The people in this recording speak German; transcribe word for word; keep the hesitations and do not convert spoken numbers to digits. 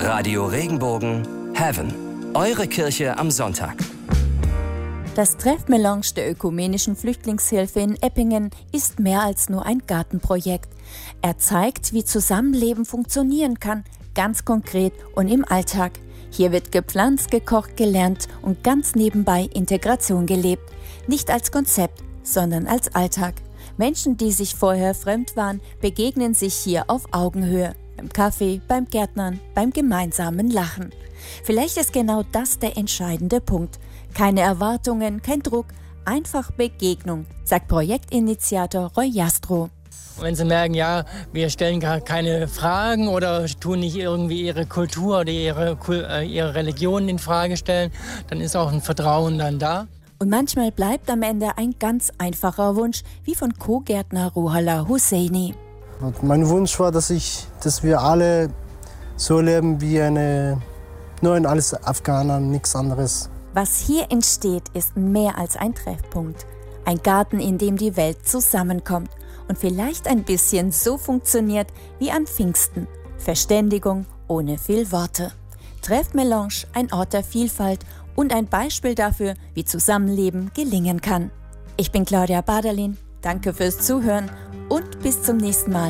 Radio Regenbogen Heaven. Eure Kirche am Sonntag. Das Treffmelange der ökumenischen Flüchtlingshilfe in Eppingen ist mehr als nur ein Gartenprojekt. Er zeigt, wie Zusammenleben funktionieren kann, ganz konkret und im Alltag. Hier wird gepflanzt, gekocht, gelernt und ganz nebenbei Integration gelebt. Nicht als Konzept, sondern als Alltag. Menschen, die sich vorher fremd waren, begegnen sich hier auf Augenhöhe. Beim Kaffee, beim Gärtnern, beim gemeinsamen Lachen. Vielleicht ist genau das der entscheidende Punkt. Keine Erwartungen, kein Druck, einfach Begegnung, sagt Projektinitiator Roy Jastrow. Wenn Sie merken, ja, wir stellen gar keine Fragen oder tun nicht irgendwie ihre Kultur oder ihre, ihre Religion in Frage stellen, dann ist auch ein Vertrauen dann da. Und manchmal bleibt am Ende ein ganz einfacher Wunsch, wie von Co-Gärtner Ruhollah Husseini. Und mein Wunsch war, dass, ich, dass wir alle so leben wie eine, nur ein alles Afghaner, nichts anderes. Was hier entsteht, ist mehr als ein Treffpunkt. Ein Garten, in dem die Welt zusammenkommt und vielleicht ein bisschen so funktioniert wie an Pfingsten. Verständigung ohne viel Worte. Treffmelange, ein Ort der Vielfalt und ein Beispiel dafür, wie Zusammenleben gelingen kann. Ich bin Claudia Baderlin, danke fürs Zuhören und bis zum nächsten Mal.